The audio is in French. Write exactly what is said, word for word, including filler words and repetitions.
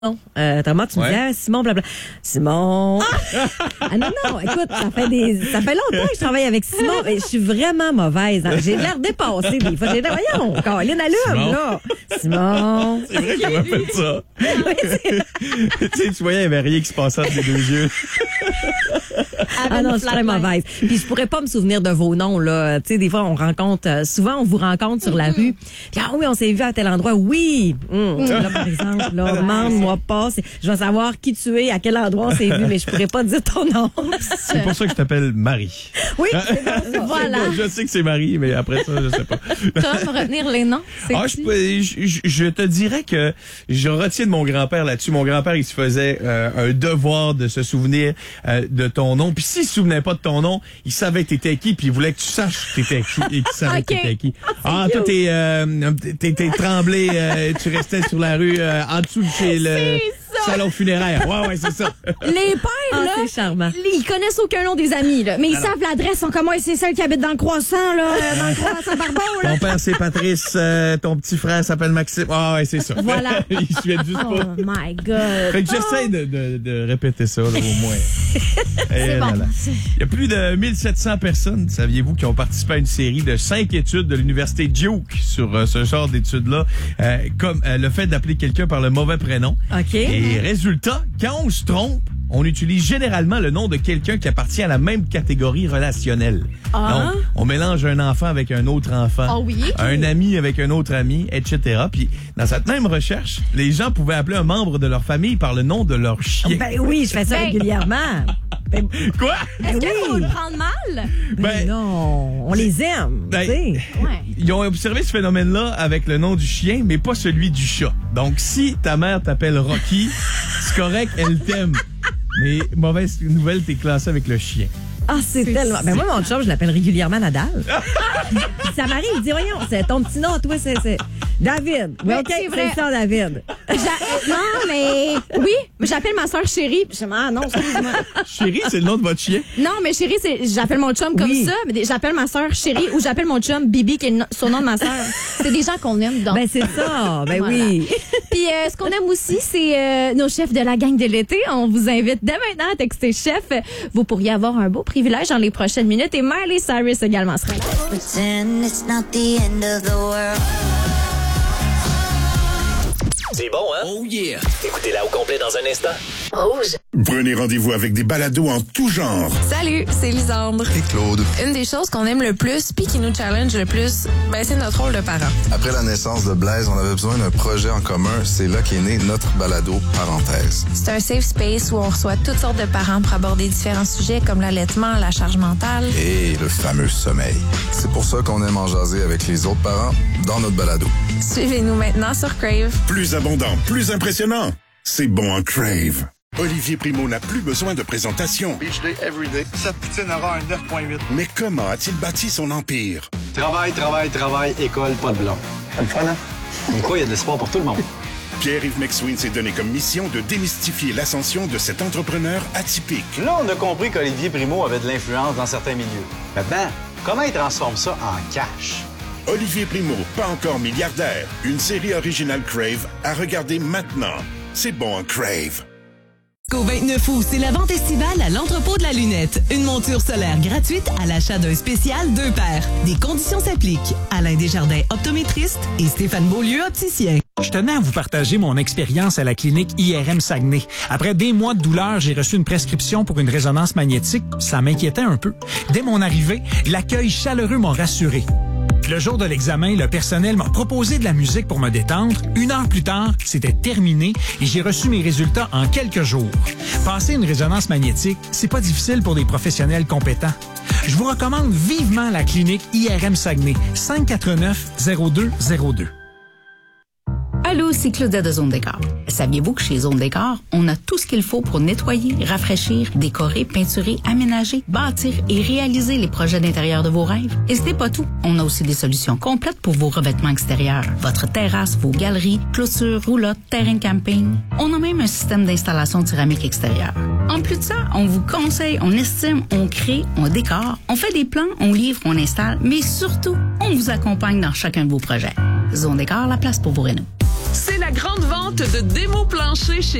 Non, euh, comment tu me Ouais. disais, ah, Simon, blabla. Simon. Ah! ah non, non, écoute, ça fait des, ça fait longtemps que je travaille avec Simon, mais je suis vraiment mauvaise. Hein. J'ai l'air dépassée des fois. J'ai l'air, voyons, Caroline allume, Simon. là. Simon. C'est vrai qu'elle m'a fait ça. Oui, c'est- Tu sais, tu voyais, il n'y avait rien qui se passait entre les deux yeux. Ah non, je suis très mauvaise. Puis je pourrais pas me souvenir de vos noms, là. Tu sais, des fois, on rencontre, euh, souvent, on vous rencontre sur la rue. Puis, ah oui, on s'est vu à tel endroit. Oui. Hum. Là, par exemple, là, demande-moi pas. C'est- Je vais savoir qui tu es, à quel endroit on s'est vu, mais je pourrais pas dire ton nom. C'est pour ça que je t'appelle Marie. Oui, c'est bon, ça. Voilà. Bon, je sais que c'est Marie, mais après ça, je sais pas. Tom, retenir les noms, c'est Ah, qui? je, peux- je, je- je te dirais que je retiens de mon grand-père là-dessus. Mon grand-père, il se faisait euh, un devoir de se souvenir euh, de ton nom. Puis s'il se souvenait pas de ton nom, il savait que t'étais qui, puis il voulait que tu saches que t'étais qui et qu'il savait Ok. que t'étais qui. Ah, toi, t'es, euh, t'es, t'es tremblé, euh, tu restais sur la rue euh, en dessous de chez le ça. salon funéraire. Ouais, ouais, c'est ça. Les pères, Ah, là, c'est charmant. ils connaissent aucun nom des amis, là. Mais ils Alors. savent l'adresse, sont comme moi, c'est celle qui habite dans le croissant, là, euh, dans le croissant Barbon, là. Ton père, c'est Patrice, euh, ton petit frère s'appelle Maxime. Ah, ouais, c'est ça. Voilà. il suit juste Oh pas. my God. Fait que j'essaie de, de, de répéter ça, là, au moins. C'est bon. Il y a plus de mille sept cents personnes, saviez-vous, qui ont participé à une série de cinq études de l'Université Duke sur euh, ce genre d'études-là, euh, comme euh, le fait d'appeler quelqu'un par le mauvais prénom. OK. Et résultat, quand on se trompe, on utilise généralement le nom de quelqu'un qui appartient à la même catégorie relationnelle. Ah. Donc, on mélange un enfant avec un autre enfant, Ah oui? un ami avec un autre ami, et cetera. Puis, dans cette même recherche, les gens pouvaient appeler un membre de leur famille par le nom de leur chien. Ben oui, je fais ça Ben- régulièrement. Ben, Quoi? Est-ce qu'il oui. faut le prendre mal? ben Ben- non, on les aime, Ben- tu sais. Ouais. Ils ont observé ce phénomène-là avec le nom du chien, mais pas celui du chat. Donc, si ta mère t'appelle Rocky, c'est correct, elle t'aime. Mais mauvaise nouvelle, t'es classé avec le chien. Ah, c'est tellement. Ben moi, mon chum, je l'appelle régulièrement Nadal. Ça m'arrive, il dit, voyons, c'est ton petit nom, toi, c'est. c'est... David. Oui, Mais OK, c'est vrai. c'est ça, David. J'a- euh, non, mais oui, j'appelle ma soeur chérie. Puis je dis, ah non, excuse-moi. Chérie, c'est le nom de votre chien? Non, mais chérie, c'est, j'appelle mon chum comme Oui. ça, mais j'appelle ma soeur chérie ou j'appelle mon chum Bibi, qui est le no- surnom de ma soeur. C'est des gens qu'on aime, donc. Ben, c'est ça. Ben Voilà. oui. Puis euh, ce qu'on aime aussi, c'est euh, nos chefs de la gang de l'été. On vous invite dès maintenant à texter chef. Vous pourriez avoir un beau privilège dans les prochaines minutes et Miley Cyrus également sera là. Pretend it's not the end of the world. C'est bon, hein? Oh yeah! Écoutez-la au complet dans un instant. Rouge. Prenez rendez-vous avec des balados en tout genre. Salut, c'est Lisandre. Et Claude. Une des choses qu'on aime le plus puis qui nous challenge le plus, ben c'est notre rôle de parent. Après la naissance de Blaise, on avait besoin d'un projet en commun. C'est là qu'est né notre balado parenthèse. C'est un safe space où on reçoit toutes sortes de parents pour aborder différents sujets comme l'allaitement, la charge mentale. Et le fameux sommeil. C'est pour ça qu'on aime en jaser avec les autres parents dans notre balado. Suivez-nous maintenant sur Crave. Plus abondant, plus impressionnant. C'est bon en Crave. Olivier Primo n'a plus besoin de présentation. Beach Day Everyday. Cette poutine aura un neuf point huit. Mais comment a-t-il bâti son empire? Travail, travail, travail, école, pas de blanc. C'est le fun, hein? Comme quoi, il y a de l'espoir pour tout le monde. Pierre-Yves McSween s'est donné comme mission de démystifier l'ascension de cet entrepreneur atypique. Là, on a compris qu'Olivier Primo avait de l'influence dans certains milieux. Maintenant, comment il transforme ça en cash? Olivier Primo, pas encore milliardaire. Une série originale Crave à regarder maintenant. C'est bon en Crave. Jusqu'au vingt-neuf août, c'est la vente estivale à l'entrepôt de la lunette. Une monture solaire gratuite à l'achat d'un spécial deux paires. Des conditions s'appliquent. Alain Desjardins, optométriste, et Stéphane Beaulieu, opticien. Je tenais à vous partager mon expérience à la clinique I R M Saguenay. Après des mois de douleur, j'ai reçu une prescription pour une résonance magnétique. Ça m'inquiétait un peu. Dès mon arrivée, l'accueil chaleureux m'a rassuré. Le jour de l'examen, le personnel m'a proposé de la musique pour me détendre. Une heure plus tard, c'était terminé et j'ai reçu mes résultats en quelques jours. Passer une résonance magnétique, c'est pas difficile pour des professionnels compétents. Je vous recommande vivement la clinique I R M Saguenay, cinq cent quatre-vingt-neuf zéro deux zéro deux. Allô, c'est Claudia de Zone Décor. Saviez-vous que chez Zone Décor, on a tout ce qu'il faut pour nettoyer, rafraîchir, décorer, peinturer, aménager, bâtir et réaliser les projets d'intérieur de vos rêves? Et ce n'est pas tout. On a aussi des solutions complètes pour vos revêtements extérieurs. Votre terrasse, vos galeries, clôtures, roulottes, terrain de camping. On a même un système d'installation de céramique extérieure. En plus de ça, on vous conseille, on estime, on crée, on décore, on fait des plans, on livre, on installe, mais surtout, on vous accompagne dans chacun de vos projets. Zone Décor, la place pour vous rénover. C'est la grande vente vente de démo plancher chez